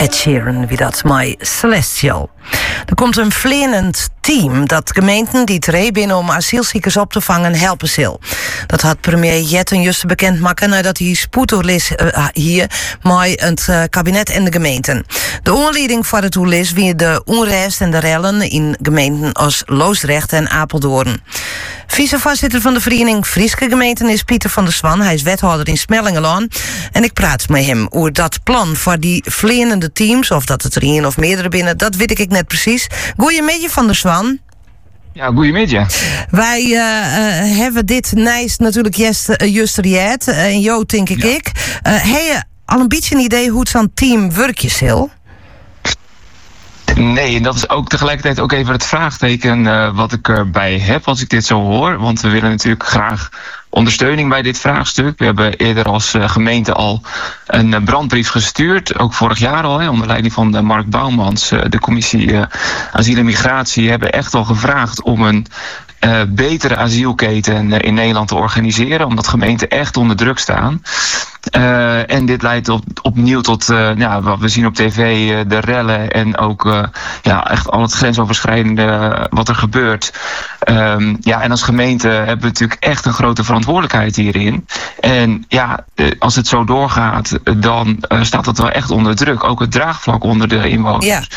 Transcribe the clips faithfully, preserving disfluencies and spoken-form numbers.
Ed Sheeran, wie dat, My Celestial. Er komt een vlenend team dat gemeenten die terrein binnen om asielziekers op te vangen helpen zal. Dat had premier Jetten juist bekend maken nadat hij spoedtoerlis uh, hier met het uh, kabinet en de gemeenten. De aanleiding voor het toerlis wie de onrust en de rellen in gemeenten als Loosdrecht en Apeldoorn. Vicevoorzitter van de Vereniging Frieske Gemeenten is Pieter van der Swan. Hij is wethouder in Smellingelaan. En ik praat met hem over dat plan voor die vlenende teams, of dat het er één of meerdere binnen, dat weet ik net precies. Goeiemiddag, Van der Swan. Ja, goeiemiddag. Wij uh, uh, hebben dit nijst natuurlijk juist uh, juist uh, en Jo, denk ik. Ja. ik. Uh, heb je al een beetje een idee hoe het zo'n team werkje zal? Nee, en dat is ook tegelijkertijd ook even het vraagteken uh, wat ik erbij heb als ik dit zo hoor. Want we willen natuurlijk graag ondersteuning bij dit vraagstuk. We hebben eerder als uh, gemeente al een uh, brandbrief gestuurd. Ook vorig jaar al, hè, onder leiding van uh, Mark Bouwmans. Uh, de commissie uh, Asiel en Migratie hebben echt al gevraagd om een Uh, betere asielketen uh, in Nederland te organiseren, omdat gemeenten echt onder druk staan. Uh, en dit leidt op, opnieuw tot uh, ja, wat we zien op tv, uh, de rellen en ook uh, ja, echt al het grensoverschrijdende uh, wat er gebeurt. Um, ja, en als gemeente hebben we natuurlijk echt een grote verantwoordelijkheid hierin. En ja, uh, als het zo doorgaat, dan uh, staat dat wel echt onder druk. Ook het draagvlak onder de inwoners. Ja.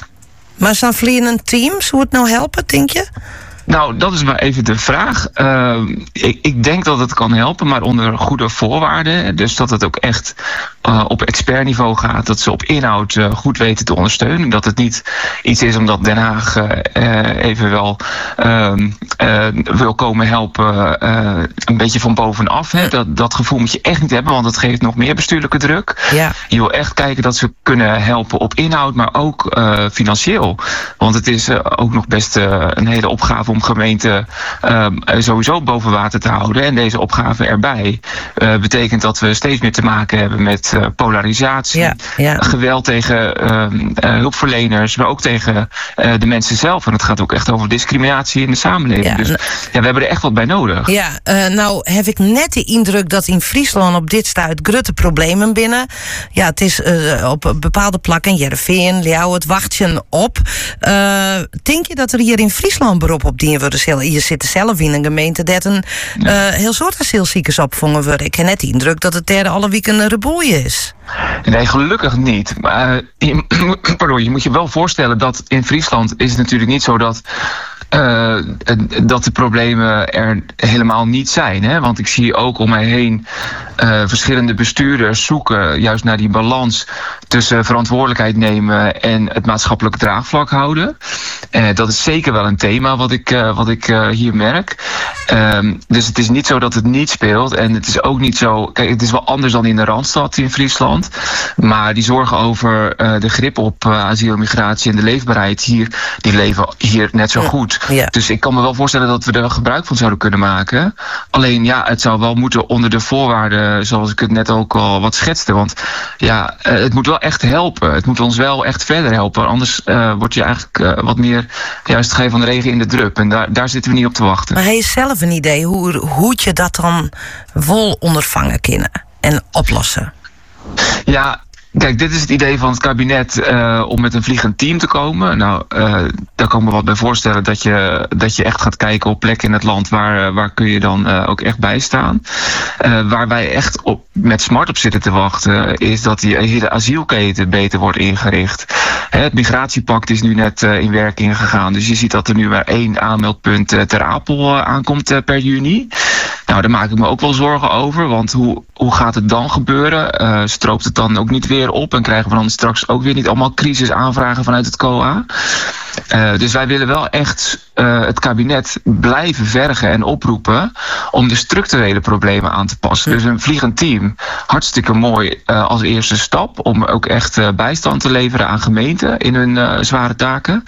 Maar zo'n vliegende teams, hoe het nou helpen, denk je? Nou, dat is maar even de vraag. Uh, ik, ik denk dat het kan helpen, maar onder goede voorwaarden. Dus dat het ook echt uh, op expertniveau gaat. Dat ze op inhoud uh, goed weten te ondersteunen. Dat het niet iets is omdat Den Haag uh, even wel uh, uh, wil komen helpen. Uh, een beetje van bovenaf. Hè. Dat, dat gevoel moet je echt niet hebben, want dat geeft nog meer bestuurlijke druk. Ja. Je wil echt kijken dat ze kunnen helpen op inhoud, maar ook uh, financieel. Want het is uh, ook nog best uh, een hele opgave om gemeenten uh, sowieso boven water te houden. En deze opgave erbij uh, betekent dat we steeds meer te maken hebben met uh, polarisatie, ja, ja. geweld tegen uh, uh, hulpverleners, maar ook tegen uh, de mensen zelf. En het gaat ook echt over discriminatie in de samenleving. Ja, dus ja, we hebben er echt wat bij nodig. Ja, uh, nou heb ik net de indruk dat in Friesland op dit stuit grote problemen binnen. Ja, het is uh, op bepaalde plakken, Jereveen, Leeuwen, het wachtje op. Uh, denk je dat er hier in Friesland beroep op die worden? Je zit zelf in een gemeente dat een uh, heel soort asielziekers opvangen worden. Ik heb net de indruk dat het derde alle week een rebooi is. Nee, gelukkig niet. Maar je, pardon, je moet je wel voorstellen dat in Friesland is het natuurlijk niet zo dat Uh, dat de problemen er helemaal niet zijn. Hè? Want ik zie ook om mij heen uh, verschillende bestuurders zoeken juist naar die balans tussen verantwoordelijkheid nemen en het maatschappelijk draagvlak houden. Uh, dat is zeker wel een thema wat ik, uh, wat ik uh, hier merk. Um, dus het is niet zo dat het niet speelt. En het is ook niet zo. Kijk, het is wel anders dan in de Randstad in Friesland. Maar die zorgen over uh, de grip op uh, asiel en migratie en de leefbaarheid hier, die leven hier net zo goed. Ja. Dus ik kan me wel voorstellen dat we er gebruik van zouden kunnen maken. Alleen ja, het zou wel moeten onder de voorwaarden zoals ik het net ook al wat schetste. Want ja, het moet wel echt helpen. Het moet ons wel echt verder helpen. Anders uh, word je eigenlijk uh, wat meer juist gegeven van de regen in de drup. En daar, daar zitten we niet op te wachten. Maar hij is zelf een idee hoe, hoe je dat dan vol ondervangen kunnen en oplossen? Ja, kijk, dit is het idee van het kabinet uh, om met een vliegend team te komen. Nou, uh, daar kan ik me wat bij voorstellen dat je, dat je echt gaat kijken op plekken in het land waar, uh, waar kun je dan uh, ook echt bij staan. Uh, waar wij echt op, met smart op zitten te wachten is dat die hele asielketen beter wordt ingericht. Hè, het migratiepact is nu net uh, in werking gegaan. Dus je ziet dat er nu maar één aanmeldpunt uh, ter Apel uh, aankomt uh, per juni. Nou, daar maak ik me ook wel zorgen over. Want hoe, hoe gaat het dan gebeuren? Uh, stroopt het dan ook niet weer op en krijgen we dan straks ook weer niet allemaal crisisaanvragen vanuit het C O A? Uh, dus wij willen wel echt uh, het kabinet blijven vergen en oproepen om de structurele problemen aan te passen. Dus een vliegend team, hartstikke mooi uh, als eerste stap om ook echt uh, bijstand te leveren aan gemeenten in hun uh, zware taken.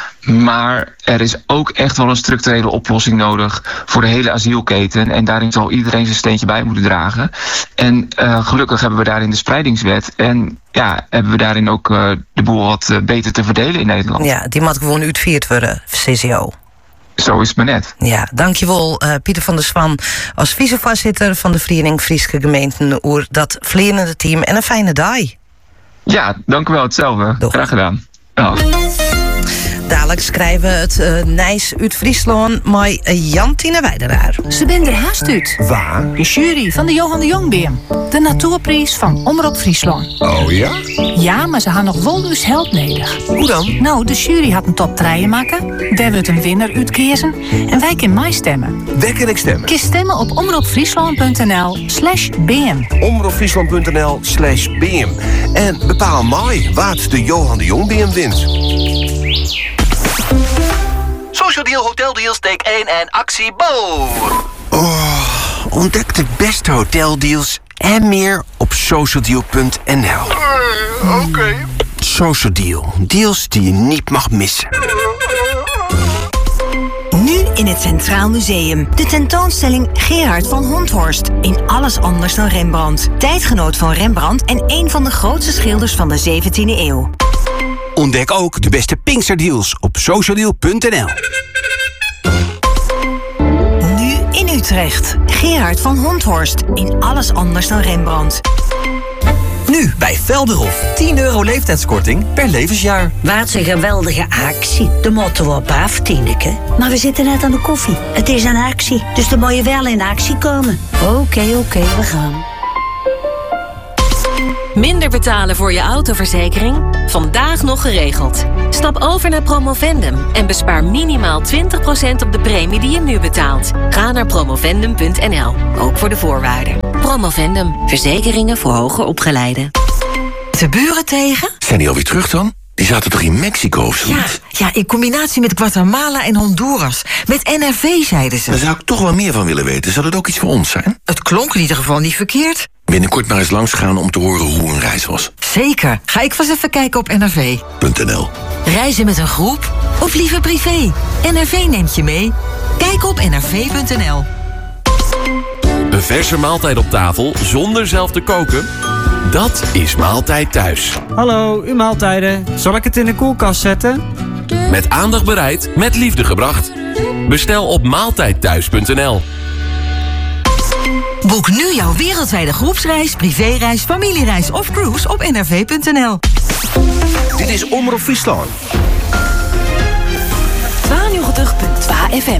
Maar er is ook echt wel een structurele oplossing nodig voor de hele asielketen. En daarin zal iedereen zijn steentje bij moeten dragen. En uh, gelukkig hebben we daarin de spreidingswet. En ja, hebben we daarin ook uh, de boel wat uh, beter te verdelen in Nederland. Ja, die moet gewoon uitgevoerd worden, C C O. Zo is het maar net. Ja, dankjewel uh, Pieter van der Swan als vicevoorzitter van de Vereniging Frieske Gemeenten oer dat vliegende team en een fijne dag. Ja, dank u wel. Hetzelfde. Doeg. Graag gedaan. Ja. Dadelijk schrijven we het uh, Nijs uit Friesland met Jantine Weidenaar. Ze ben er haast uit. Waar? De jury van de Johan de Jongbeam. De natuurprijs van Omroep Friesland. Oh ja? Ja, maar ze hadden nog wel dus help nodig. Hoe dan? Nou, de jury had een top drie maken. Daar wordt een winnaar uitkiezen. En wij kunnen mij stemmen. Waar kan ik stemmen? Kies stemmen op omroepfriesland.nl slash bm. omroepfriesland.nl slash bm. En bepaal mij wat de Johan de Jongbeam wint. Social Deal Hotel Deals, take één en actie boer. Oh, ontdek de beste hoteldeals en meer op socialdeal punt n l. Uh, Oké. Okay. Social Deal. Deals die je niet mag missen. Nu in het Centraal Museum. De tentoonstelling Gerard van Honthorst. In alles anders dan Rembrandt. Tijdgenoot van Rembrandt en een van de grootste schilders van de zeventiende eeuw. Ontdek ook de beste Pinksterdeals op socialdeal punt n l. Nu in Utrecht. Gerard van Honthorst. In alles anders dan Rembrandt. Nu bij Velderhof. tien euro leeftijdskorting per levensjaar. Wat een geweldige actie. De motto op af, Tineke. Maar we zitten net aan de koffie. Het is een actie, dus dan moet je wel in actie komen. Oké, okay, oké, okay, we gaan. Minder betalen voor je autoverzekering? Vandaag nog geregeld. Stap over naar Promovendum en bespaar minimaal twintig procent op de premie die je nu betaalt. Ga naar promovendum punt n l, ook voor de voorwaarden. Promovendum, verzekeringen voor hoger opgeleiden. De buren tegen? Zijn die alweer terug dan? Die zaten toch in Mexico of zo? Ja, ja, in combinatie met Guatemala en Honduras. Met N R V, zeiden ze. Daar zou ik toch wel meer van willen weten. Zou dat ook iets voor ons zijn? Het klonk in ieder geval niet verkeerd. Binnenkort maar eens langs gaan om te horen hoe een reis was. Zeker. Ga ik vast even kijken op N R V punt n l. Reizen met een groep of liever privé? N R V neemt je mee. Kijk op n r v punt n l. Een verse maaltijd op tafel zonder zelf te koken? Dat is Maaltijd Thuis. Hallo, uw maaltijden. Zal ik het in de koelkast zetten? Met aandacht bereid, met liefde gebracht. Bestel op maaltijdthuis punt n l. Boek nu jouw wereldwijde groepsreis, privéreis, familiereis of cruise op n r v punt n l. Dit is Omroep Friesland. tweeënnegentig komma twee F M.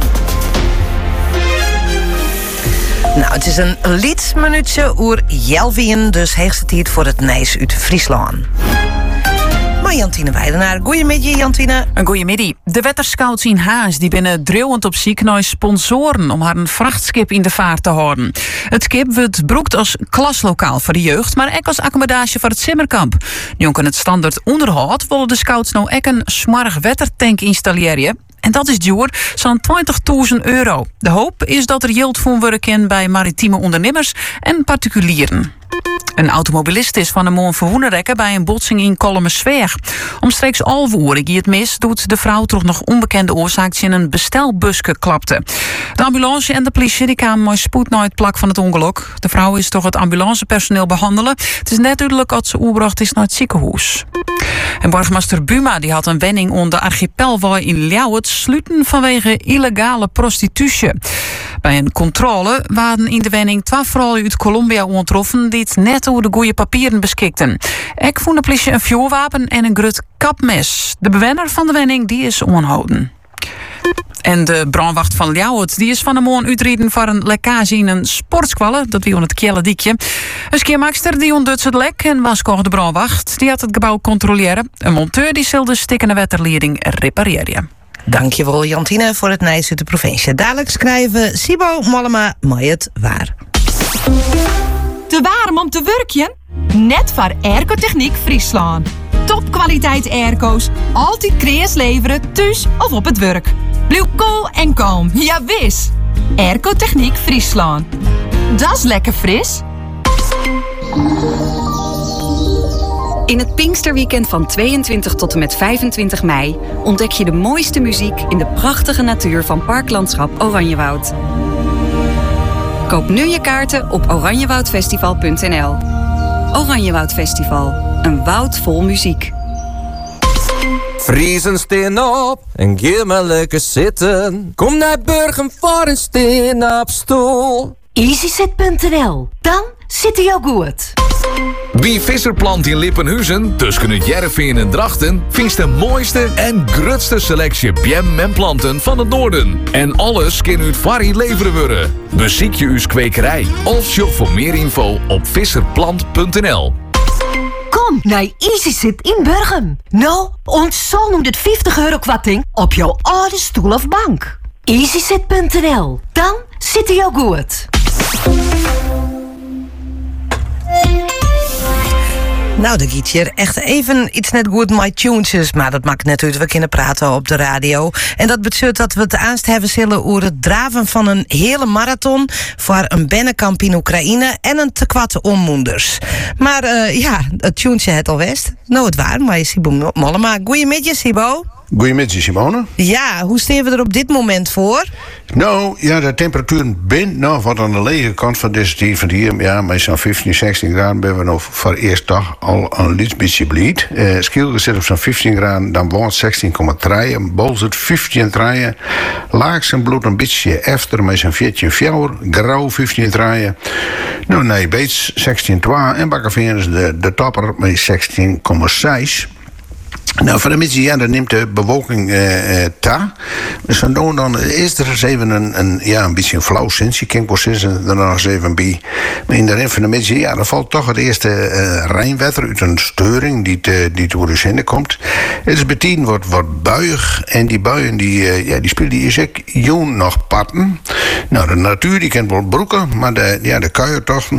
Nou, het is een liedminuutje oer Jelvien, dus heegste tijd voor het Nijs uit Friesland. Maar Jantine Weidenaar, goeiemiddag Jantine. Een goeiemiddag. De wetterscouts in Haas die binnen dreuwend op ziek naar sponsoren om haar een vrachtskip in de vaart te houden. Het skip wordt broekt als klaslokaal voor de jeugd, maar ook als accommodatie voor het simmerkamp. Nu kan het standaard onderhoud willen de scouts nou ook een smarrig wettertank installeren. En dat is duur, zo'n twintigduizend euro. De hoop is dat er yield van werken bij maritieme ondernemers en particulieren. Een automobilist is van een man verwoenen bij een botsing in Kolmersveer. Omstreeks elf uur ging het mis, doet de vrouw toch nog onbekende oorzaak in een bestelbusje klapte. De ambulance en de politie die kwamen maar spoed naar het plak van het ongeluk. De vrouw is toch het ambulancepersoneel behandelen. Het is net duidelijk dat ze oorbracht is naar het ziekenhuis. En burgemeester Buma die had een wenning onder Archipelwai in Ljouwert sluiten vanwege illegale prostitutie. Bij een controle waren in de wenning twee vrouwen uit Colombia ontroffen die het net over de goede papieren beschikten. Ek vond de politie een vuurwapen en een grut kapmes. De bewoner van de wenning die is onhouden. En de brandwacht van Ljouwert die is van de morgen uitreden voor een lekkage in een sportskwallen. Dat wie on het Kjelle Diekje. Een skiermaakster die ontdut het lek en was de brandwacht. Die had het gebouw controleren. Een monteur die zal de stikkende wetterleiding repareren. Dankjewel Jantine voor het Nijs uit de provincie. Dadelijk schrijven Sibo Mollema mooi het waar. Te warm om te werken? Net voor Airco-Techniek Friesland. Topkwaliteit airco's, altijd kreas leveren, thuis of op het werk. Blijf cool en kalm, ja wis. Airco-Techniek Friesland. Dat is lekker fris. In het Pinksterweekend van tweeëntwintig tot en met vijfentwintig mei ontdek je de mooiste muziek in de prachtige natuur van Parklandschap Oranjewoud. Koop nu je kaarten op oranjewoudfestival punt n l. Oranjewoud Festival, een woud vol muziek. Vriezen steen op en geef maar lekker zitten. Kom naar Burgum voor een steen op stoel. easysit punt n l, dan zit hij al goed. Bij Visserplant in Lippenhuizen, tussen het Jervin en Drachten, vindt de mooiste en grootste selectie biem en planten van het noorden. En alles kan uit vari leveren worden. Beziek je uw kwekerij of shop voor meer info op visserplant punt n l. Kom naar EasySit in Burgum. Nou, ons zo noemt het vijftig euro kwarting op jouw oude stoel of bank. EasySit punt n l. Dan zit je jou goed. Nou, de giet hier echt even iets net goed met tunes, maar dat maakt natuurlijk, we kunnen praten op de radio. En dat betekent dat we het aanst hebben zullen over het draven van een hele marathon voor een bennenkamp in Oekraïne en een tekwatte ommoenders. Maar uh, ja, het tunesje het al west. Nou, het waar, maar Sibo Mollema. Goeiemiddag, Sibo. Goedemiddag, Simone. Ja, hoe staan we er op dit moment voor? Nou, ja, de temperatuur bent nou wat aan de lege kant van deze tijd van hier. Ja, met zo'n vijftien, zestien graden ben we nog voor de eerste dag al een licht beetje blied. Uh, Schilder zit op zo'n vijftien graden, dan woont zestien komma drie. Bol zit vijftien komma drie. Laag zijn bloed een beetje efter met zo'n veertien komma vier. Grauw vijftien komma drie. Nou, nee, Beets zestien komma twee. En Bakkerveen is de, de topper met zestien komma zes. Nou, van de middag, ja, dan neemt de bewolking uh, uh, ta. Dus dan doen we dan eerst er eens even een, een, ja, een beetje een flauw sintje. Kinkproces en dan nog eens even bij. Maar in de rest van de middag, ja, dan valt toch het eerste uh, rijnwetter uit een steuring die, te, die door de zinnen komt. Het is betien wordt, wordt buig. En die buien, die, uh, ja, die spelen die is ook joen nog patten. Nou, de natuur, die kent wel broeken. Maar de, ja, de kuiertochten,